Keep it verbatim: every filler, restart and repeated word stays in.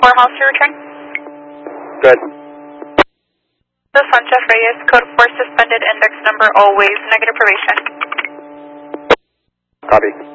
four house to return. Good. The Sanchez Reyes, code four suspended, index number always, negative probation. Copy.